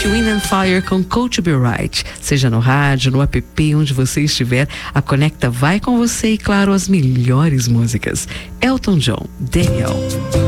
Earth, Wind and Fire com Coach Be Right. Seja no rádio, no app, onde você estiver, a Conecta vai com você e, claro, as melhores músicas. Elton John, Daniel.